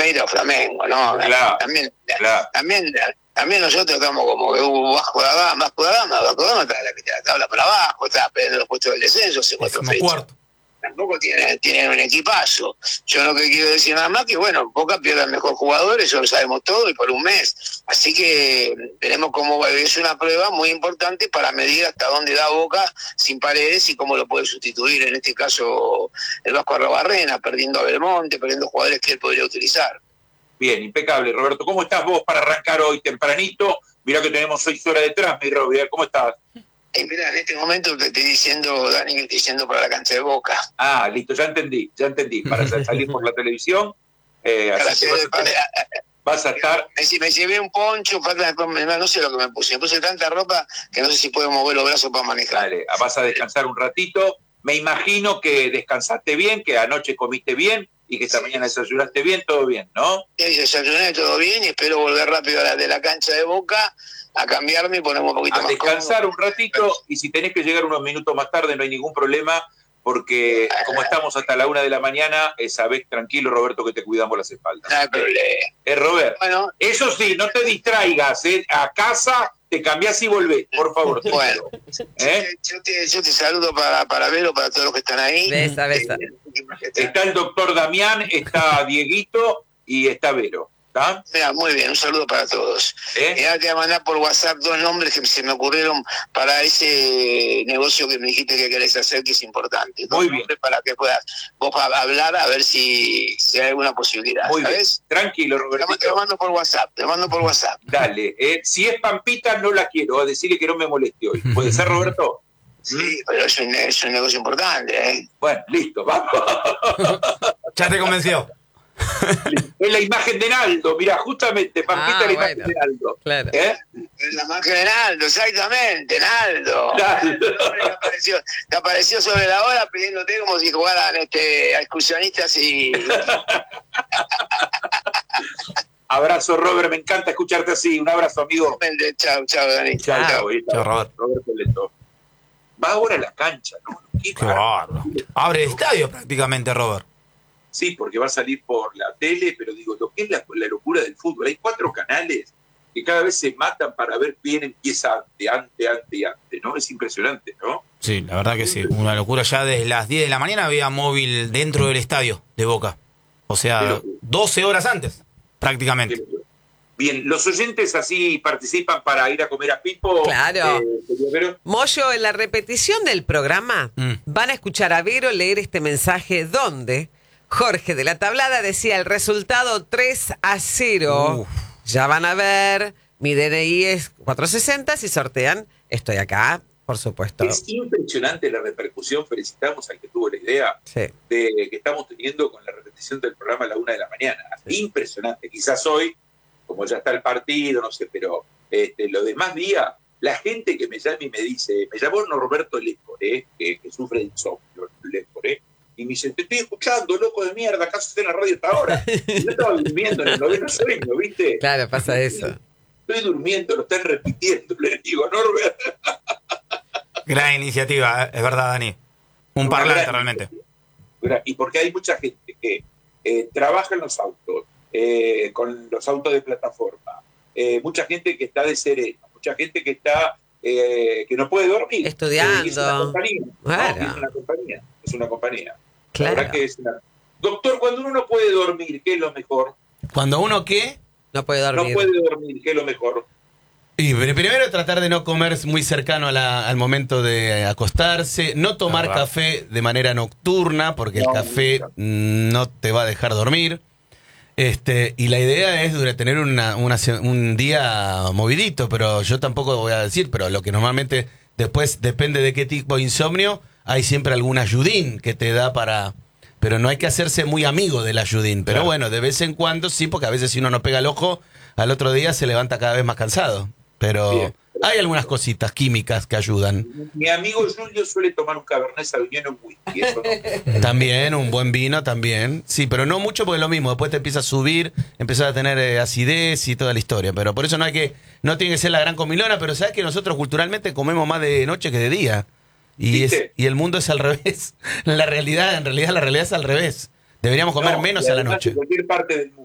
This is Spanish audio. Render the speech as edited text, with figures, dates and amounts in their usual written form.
Palmeiras o Flamengo, ¿no? Claro, También, claro. también nosotros estamos como que Vasco da Gama está la tabla para abajo, está peleando los puestos del descenso hace 4 fechas. Tampoco tienen un equipazo. Yo lo que quiero decir nada más que, bueno, Boca pierde al mejor jugador, eso lo sabemos todo, y por un mes. Así que veremos cómo es una prueba muy importante para medir hasta dónde da Boca sin Paredes y cómo lo puede sustituir, en este caso, el Vasco Arrobarrena, perdiendo a Belmonte, perdiendo jugadores que él podría utilizar. Bien, impecable, Roberto. ¿Cómo estás vos para arrancar hoy tempranito? Mirá que tenemos 6 horas detrás, mi Roberto. ¿Cómo estás? Mira, en este momento te estoy diciendo, Dani, que estoy yendo para la cancha de Boca. Ah, listo, ya entendí. Para salir por la televisión. Así que vas a estar... Me llevé un poncho, no sé lo que me puse. Me puse tanta ropa que no sé si puedo mover los brazos para manejar. Dale, vas a descansar un ratito. Me imagino que descansaste bien, que anoche comiste bien y que esta mañana desayunaste bien, todo bien, ¿no? Sí, desayuné todo bien y espero volver rápido de la cancha de Boca a cambiarme y ponerme un poquito a más descansar cómodo. Un ratito, y si tenés que llegar unos minutos más tarde no hay ningún problema, porque como estamos hasta la 1 de la mañana, sabés, tranquilo, Roberto, que te cuidamos las espaldas. No hay problema. Robert, Bueno, eso sí, no te distraigas, a casa te cambiás y volvés, por favor. Bueno, yo te saludo para Vero, para todos los que están ahí. Besa. Está el doctor Damián, está Dieguito y está Vero. ¿Está? Mira, muy bien, un saludo para todos. Ahora te voy a mandar por WhatsApp 2 nombres que se me ocurrieron para ese negocio que me dijiste que querés hacer, que es importante. Muy bien. Para que puedas vos hablar, a ver si hay alguna posibilidad. Muy ¿sabes? Bien. Tranquilo, Roberto. Te lo mando por WhatsApp. Dale. Si es Pampita, no la quiero. Decirle que no me moleste hoy. ¿Puede ser, Roberto? Sí, pero es un negocio importante, ¿eh? Bueno, listo, vamos. Ya te convenció. Es la imagen de Naldo, mirá, justamente, Pampita es la imagen de Naldo. Claro. Es la imagen de Naldo, exactamente, Naldo. Te apareció sobre la hora pidiéndote como si jugaran a excursionistas y... Abrazo, Robert, me encanta escucharte así. Un abrazo, amigo. Chao, Dani. Chao, Roberto Leto. Va ahora a la cancha, ¿no? Qué bárbaro. Abre el estadio prácticamente, Robert. Sí, porque va a salir por la tele, pero digo, lo que es la locura del fútbol. Hay 4 canales que cada vez se matan para ver quién empieza ante, ¿no? Es impresionante, ¿no? Sí, la verdad que sí. Una locura. Ya desde las 10 de la mañana había móvil dentro del estadio de Boca. O sea, 12 horas antes, prácticamente. Bien, los oyentes así participan para ir a comer a Pipo. Claro. Moyo, en la repetición del programa van a escuchar a Vero leer este mensaje donde Jorge de la Tablada decía el resultado 3-0. Ya van a ver, mi DNI es 460, si sortean, estoy acá, por supuesto. Es impresionante la repercusión, felicitamos al que tuvo la idea de que estamos teniendo con la repetición del programa a la 1 de la mañana. Sí. Impresionante, quizás hoy, como ya está el partido, no sé, pero los demás días, la gente que me llama y me dice, me llamó Norberto Lepore, que sufre de insomnio, Lepore, y me dice, te estoy escuchando, loco de mierda, ¿acaso estoy en la radio hasta ahora? Y yo estaba durmiendo en el 90 sueño, ¿viste? Claro, pasa eso. Estoy durmiendo, lo están repitiendo, le digo, Norbert. Gran iniciativa, es verdad, Dani. Un parlante realmente. Y porque hay mucha gente que trabaja en los autos, con los autos de plataforma, mucha gente que está de sereno, mucha gente que está que no puede dormir. Estudiando. Es una compañía. Claro. ¿No? Es una compañía. Claro. La verdad que es una... Doctor, cuando uno no puede dormir, ¿qué es lo mejor? ¿Cuando uno qué? No puede dormir. No puede dormir, ¿qué es lo mejor? Y primero tratar de no comer muy cercano al momento de acostarse, no tomar café de manera nocturna, porque el café no te va a dejar dormir. Y la idea es tener un día movidito, pero yo tampoco voy a decir, pero lo que normalmente después depende de qué tipo de insomnio, hay siempre algún ayudín que te da para... Pero no hay que hacerse muy amigo del ayudín. Pero bueno, de vez en cuando sí, porque a veces si uno no pega el ojo, al otro día se levanta cada vez más cansado. Pero bien, hay algunas cositas químicas que ayudan. Mi amigo Julio suele tomar un Cabernet Sauvignon o un whisky. Eso no. También, un buen vino también. Sí, pero no mucho porque es lo mismo. Después te empieza a subir, empiezas a tener acidez y toda la historia. Pero por eso no tiene que ser la gran comilona, pero sabes que nosotros culturalmente comemos más de noche que de día. Y el mundo es al revés. En realidad la realidad es al revés. Deberíamos comer menos a la noche. En cualquier parte del mundo.